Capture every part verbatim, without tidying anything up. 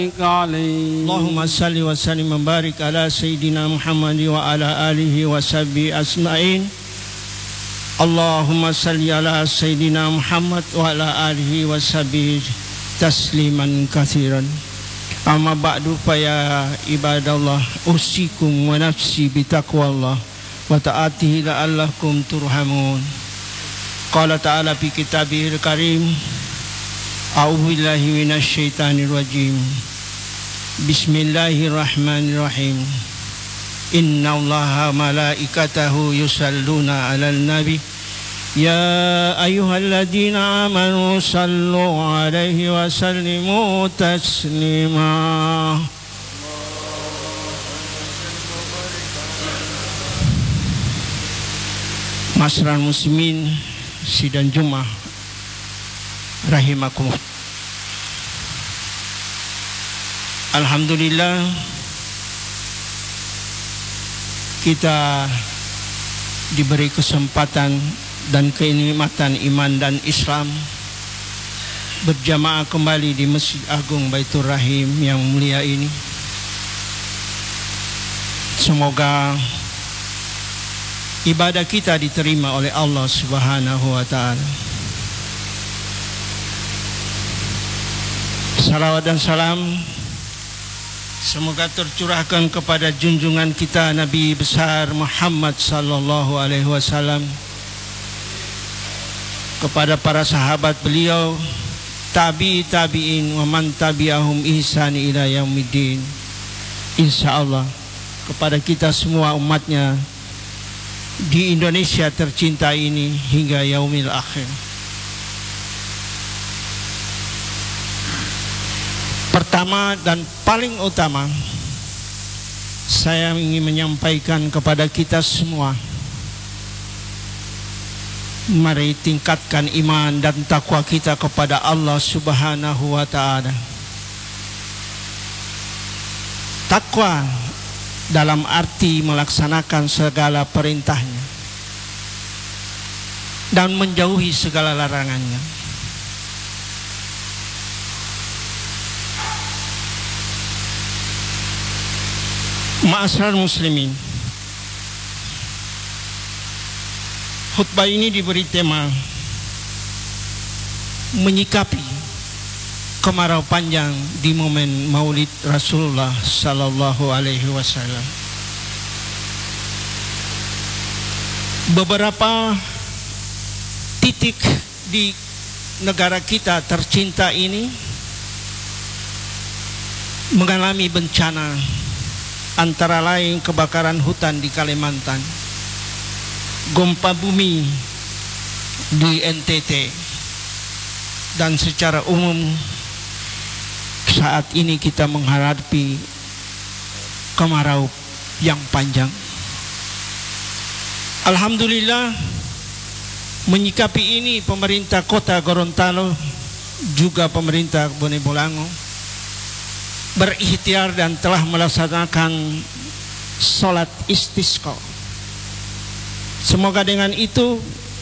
Allahumma salli wa sallim wa barik ala Sayyidina Muhammad wa ala alihi wa sahbihi asma'in. Allahumma salli ala Sayyidina Muhammad wa ala alihi wa sahbihi tasliman katsiran. Amma ba'du fa ya ibadallah, usikum wa nafsi bitaqwallah wa ta'atihi la'allakum turhamun. Qala ta'ala fi kitabihil karim, a'udzu billahi minasy syaithanir rajim. Bismillahirrahmanirrahim. Innallaha malaikatahu yusalluna 'alan nabi. Ya ayyuhalladzina amanu sallu 'alaihi wa sallimu taslima. Masyarakat muslimin sidang Jumat rahimakumullah. Alhamdulillah, kita diberi kesempatan dan kenikmatan iman dan Islam berjamaah kembali di Masjid Agung Baitur Rahim yang mulia ini. Semoga ibadah kita diterima oleh Allah Subhanahu wa taala. Salawat dan salam semoga tercurahkan kepada junjungan kita Nabi besar Muhammad sallallahu alaihi wasallam, kepada para sahabat beliau, tabi tabiin wa man tabi'ahum ihsan ila yaumiddin. Insyaallah kepada kita semua umatnya di Indonesia tercinta ini hingga yaumil akhir. Pertama dan paling utama, saya ingin menyampaikan kepada kita semua, mari tingkatkan iman dan takwa kita kepada Allah Subhanahu wa taala. Takwa dalam arti melaksanakan segala perintahnya dan menjauhi segala larangannya. Ma'asyiral muslimin, khutbah ini diberi tema menyikapi kemarau panjang di momen Maulid Rasulullah sallallahu alaihi wasallam. Beberapa titik di negara kita tercinta ini mengalami bencana, antara lain kebakaran hutan di Kalimantan, gempa bumi di N T T, dan secara umum saat ini kita menghadapi kemarau yang panjang. Alhamdulillah, menyikapi ini pemerintah kota Gorontalo juga pemerintah Bone Bolango berikhtiar dan telah melaksanakan sholat istisqa. Semoga dengan itu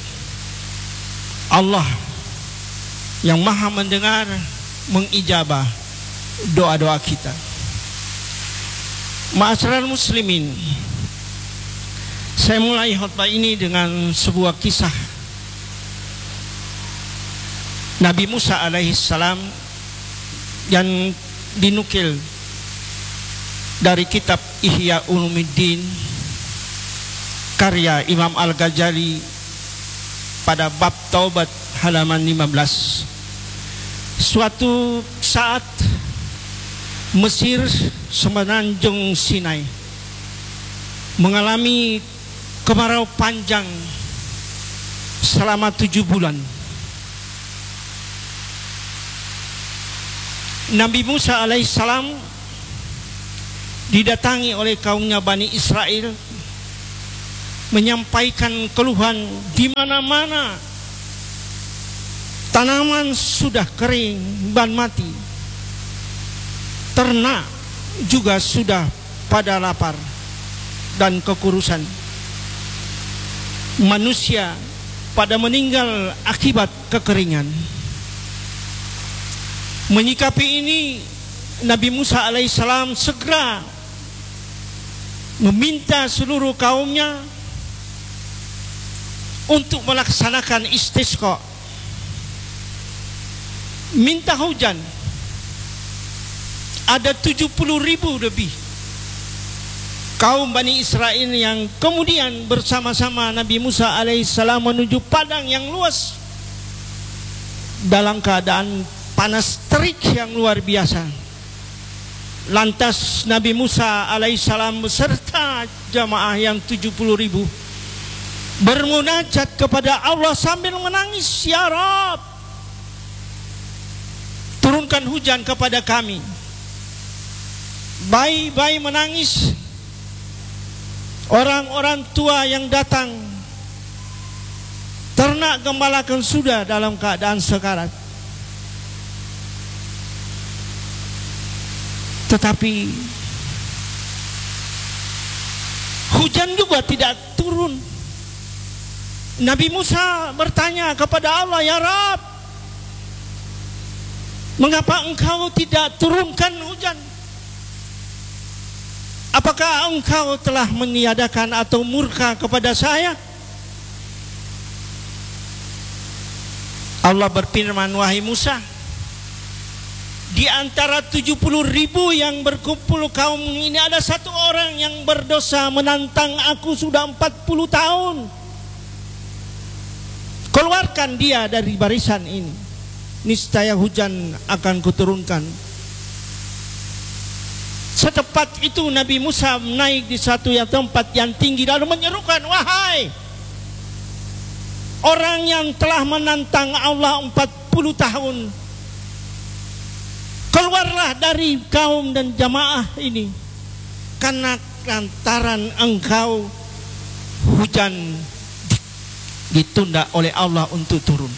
Allah yang maha mendengar mengijabah doa-doa kita. Ma'asyiral muslimin, saya mulai khutbah ini dengan sebuah kisah Nabi Musa alaihissalam yang dinukil dari kitab Ihya Ulumuddin karya Imam Al-Ghazali pada bab taubat halaman lima belas. Suatu saat Mesir semenanjung Sinai mengalami kemarau panjang selama tujuh bulan. Nabi Musa alaihissalam didatangi oleh kaumnya Bani Israel, menyampaikan keluhan di mana-mana tanaman sudah kering dan mati, ternak juga sudah pada lapar dan kekurusan, manusia pada meninggal akibat kekeringan. Menyikapi ini, Nabi Musa alaihissalam segera meminta seluruh kaumnya untuk melaksanakan istisqa, minta hujan. Ada tujuh puluh ribu lebih kaum Bani Israel yang kemudian bersama-sama Nabi Musa alaihissalam menuju padang yang luas dalam keadaan panas terik yang luar biasa. Lantas Nabi Musa alaihissalam beserta jamaah yang tujuh puluh ribu bermunajat kepada Allah sambil menangis, ya Rabb, turunkan hujan kepada kami. Bayi-bayi menangis, orang-orang tua yang datang, ternak gembalakan sudah dalam keadaan sekarat. Tetapi hujan juga tidak turun. Nabi Musa bertanya kepada Allah, ya Rabb, mengapa engkau tidak turunkan hujan? Apakah engkau telah meniadakan atau murka kepada saya? Allah berfirman, wahai Musa, di antara tujuh puluh ribu yang berkumpul kaum ini ada satu orang yang berdosa menantang aku sudah empat puluh tahun. Keluarkan dia dari barisan ini, niscaya hujan akan kuturunkan. Secepat itu Nabi Musa naik di satu yang tempat yang tinggi lalu menyerukan, wahai orang yang telah menantang Allah empat puluh tahun, keluarlah dari kaum dan jamaah ini, karena lantaran engkau hujan ditunda oleh Allah untuk turun.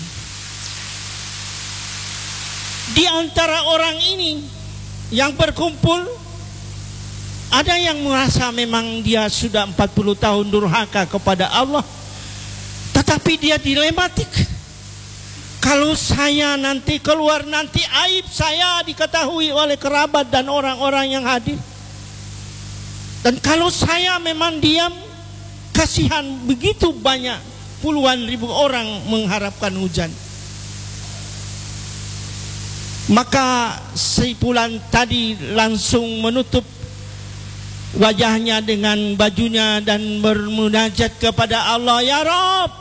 Di antara orang ini yang berkumpul, ada yang merasa memang dia sudah empat puluh tahun durhaka kepada Allah, tetapi dia dilematik. Kalau saya nanti keluar, nanti aib saya diketahui oleh kerabat dan orang-orang yang hadir. Dan kalau saya memang diam, kasihan begitu banyak puluhan ribu orang mengharapkan hujan. Maka si Fulan tadi langsung menutup wajahnya dengan bajunya dan bermunajat kepada Allah, ya Rabb,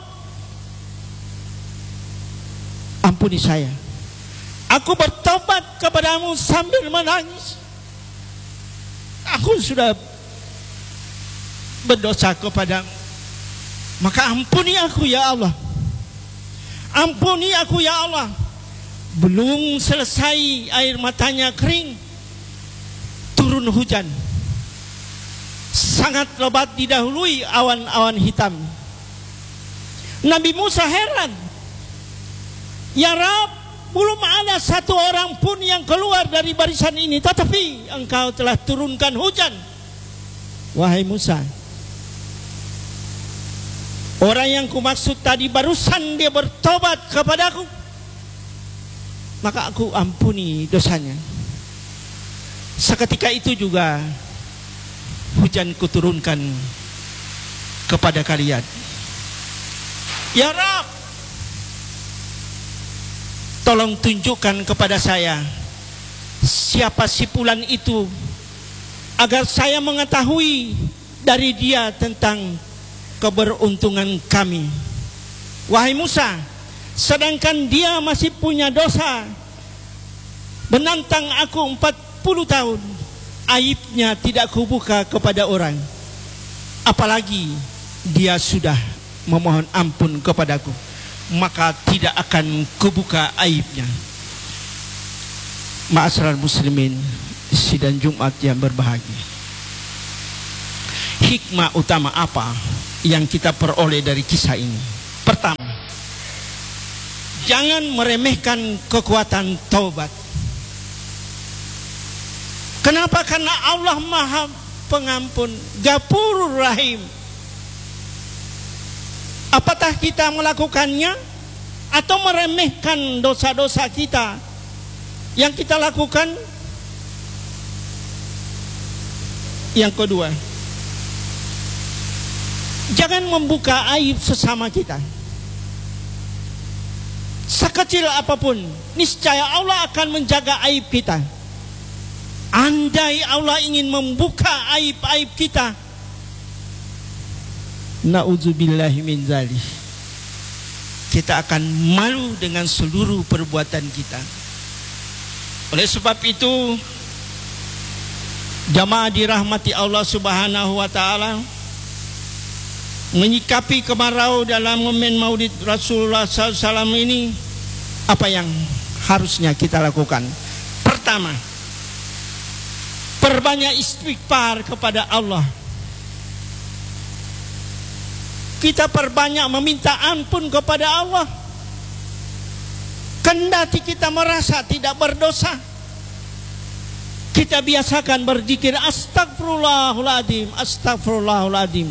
ampuni saya, aku bertobat kepadamu sambil menangis, aku sudah berdosa kepadamu, maka ampuni aku ya Allah, ampuni aku ya Allah. Belum selesai air matanya kering, turun hujan sangat lebat didahului awan-awan hitam. Nabi Musa heran, ya Rabb, belum ada satu orang pun yang keluar dari barisan ini, tetapi engkau telah turunkan hujan. Wahai Musa, orang yang kumaksud tadi barusan dia bertobat kepadaku, maka aku ampuni dosanya. Seketika itu juga hujan kuturunkan kepada kalian. Ya Rabb, tolong tunjukkan kepada saya siapa si Fulan itu, agar saya mengetahui dari dia tentang keberuntungan kami. Wahai Musa, sedangkan dia masih punya dosa menantang aku empat puluh tahun, aibnya tidak kubuka kepada orang, apalagi dia sudah memohon ampun kepadaku, maka tidak akan kubuka aibnya. Ma'asyiral muslimin, sidang Jumat yang berbahagia, hikmah utama apa yang kita peroleh dari kisah ini? Pertama, jangan meremehkan kekuatan taubat. Kenapa? Karena Allah Maha Pengampun, Ghafurur Rahim. Apakah kita melakukannya atau meremehkan dosa-dosa kita yang kita lakukan? Yang kedua, jangan membuka aib sesama kita. Sekecil apapun, niscaya Allah akan menjaga aib kita. Andai Allah ingin membuka aib-aib kita, na'udzubillahi min dzalik, kita akan malu dengan seluruh perbuatan kita. Oleh sebab itu, jamaah dirahmati Allah Subhanahu wa taala, menyikapi kemarau dalam momen Maulid Rasulullah sallallahu alaihi wasallam ini, apa yang harusnya kita lakukan? Pertama, perbanyak istighfar kepada Allah. Kita perbanyak meminta ampun kepada Allah. Kendati kita merasa tidak berdosa, kita biasakan berzikir astagfirullahaladzim, astagfirullahaladzim.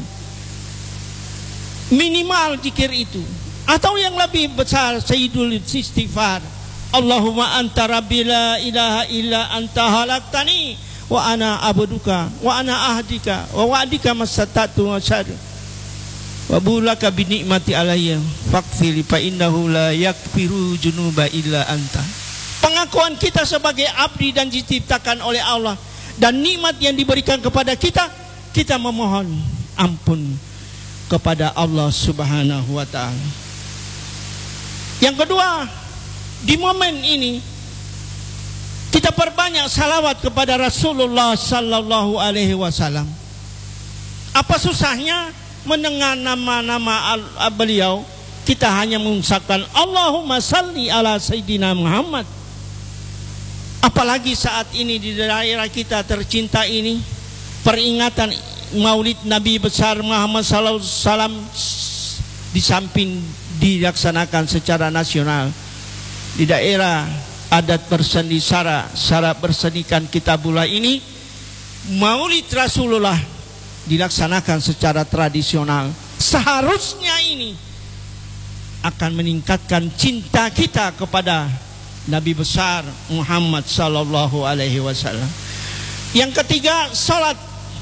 Minimal zikir itu. Atau yang lebih besar, sayyidul istighfar, Allahumma anta rabbi la ilaha illa anta halaktani wa ana abduka wa ana ahdika wa wa'dika mastata'tu wa syadu wa bulaka bi ni'mati alayya faghfir fa innahu la yaghfiru junuba illa anta. Pengakuan kita sebagai abdi dan diciptakan oleh Allah, dan nikmat yang diberikan kepada kita, kita memohon ampun kepada Allah Subhanahu wa taala. Yang kedua, di momen ini kita perbanyak salawat kepada Rasulullah sallallahu alaihi wasallam. Apa susahnya mendengar nama-nama beliau? Kita hanya mengucapkan Allahumma salli ala Sayyidina Muhammad. Apalagi saat ini di daerah kita tercinta ini, peringatan Maulid Nabi besar Muhammad sallallahu alaihi wasallam di samping dilaksanakan secara nasional, di daerah adat berseni sara, sara bersenikan Kitabullah ini, Maulid Rasulullah dilaksanakan secara tradisional. Seharusnya ini akan meningkatkan cinta kita kepada Nabi besar Muhammad sallallahu alaihi wasallam. Yang ketiga, salat.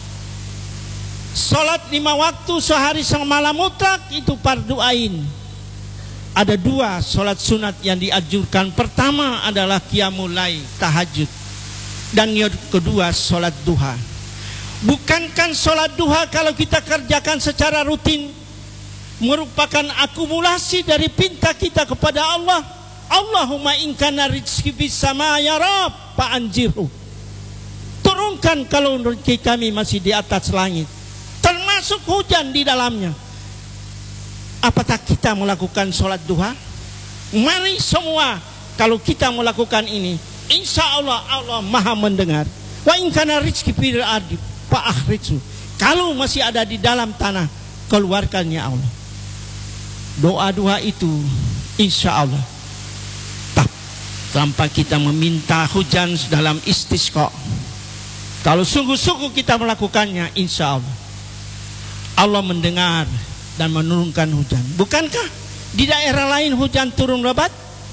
Salat lima waktu sehari semalam mutlak itu fardu ain. Ada dua salat sunat yang dianjurkan. Pertama adalah qiyamul lail, tahajud. Dan yang kedua salat duha. Bukankah salat duha kalau kita kerjakan secara rutin merupakan akumulasi dari pinta kita kepada Allah? Allahumma in kana rizqi bis sama ya Rabb fa'anjirhu. Turunkan kalau rezeki kami masih di atas langit, termasuk hujan di dalamnya. Apakah kita melakukan sholat duha? Mari semua, kalau kita melakukan ini, insya Allah Allah maha mendengar. Wa in kana rizqi fil ardi fa akhrijhu. Kalau masih ada di dalam tanah, keluarkannya Allah. Doa-doa itu insya Allah, tanpa kita meminta hujan dalam istisqa, kalau sungguh-sungguh kita melakukannya, insya Allah Allah mendengar dan menurunkan hujan. Bukankah di daerah lain hujan turun lebat?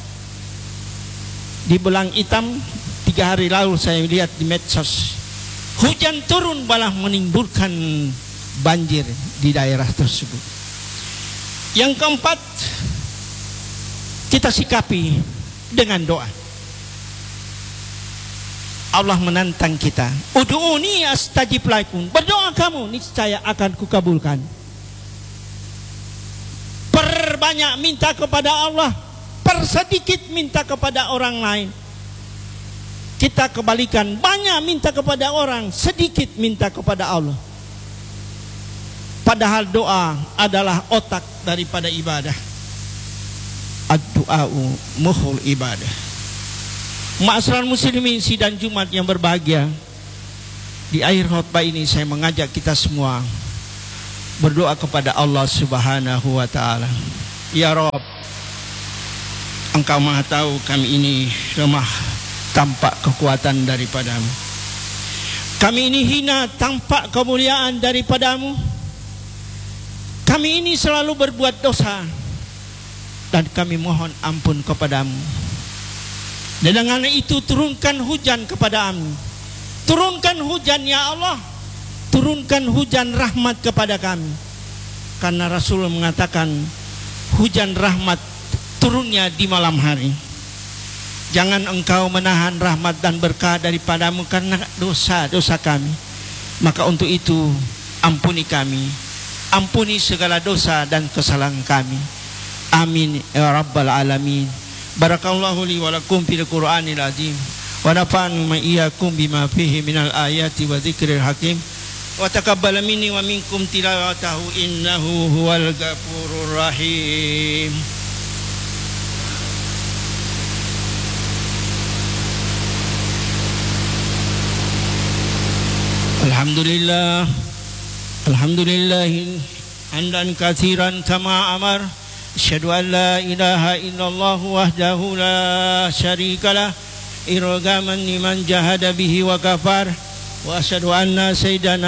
Di Belang Hitam tiga hari lalu saya lihat di medsos, hujan turun malah menimbulkan banjir di daerah tersebut. Yang keempat, kita sikapi dengan doa. Allah menantang kita, ud'uni astajib lakum, berdoa kamu niscaya akan kukabulkan. Perbanyak minta kepada Allah, persedikit minta kepada orang lain. Kita kebalikan, banyak minta kepada orang, sedikit minta kepada Allah. Padahal doa adalah otak daripada ibadah. Ad-du'a'u muhul ibadah. Ma'asyiral muslimin sidang Jumat yang berbahagia, di akhir khutbah ini saya mengajak kita semua berdoa kepada Allah Subhanahu wa taala. Ya Rabb, Engkau Maha tahu kami ini lemah tanpa kekuatan daripadamu. Kami ini hina tanpa kemuliaan daripadamu. Kami ini selalu berbuat dosa dan kami mohon ampun kepadamu. Dan dengan itu turunkan hujan kepadamu. Turunkan hujan ya Allah. turunkan hujan rahmat kepada kami. Karena Rasul mengatakan hujan rahmat turunnya di malam hari. Jangan engkau menahan rahmat dan berkah daripadamu karena dosa-dosa kami. Maka untuk itu ampuni kami, ampuni segala dosa dan kesalahan kami. Amin ya rabbal alamin. Barakallahu li wa lakum fil Qur'anil azim wa nafa'ani ma iyyakum bima fihi minal ayati wa dzikril hakim wa taqabbal minni wa minkum tilawatahu innahu huwal ghafurur rahim. Alhamdulillah, alhamdulillah hamdan katsiran kama amar. Asyhadu an la ilaha illallah wahdahu la syarikalah irghaman liman jahada bihi wa kafar wa asyhadu anna sayyidana